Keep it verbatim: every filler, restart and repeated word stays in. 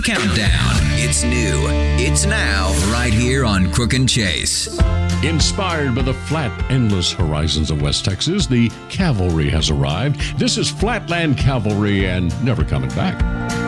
Countdown. It's new. It's now, right here on Crook and Chase. Inspired by the flat, endless horizons of West Texas, the cavalry has arrived. This is Flatland Cavalry and never coming back.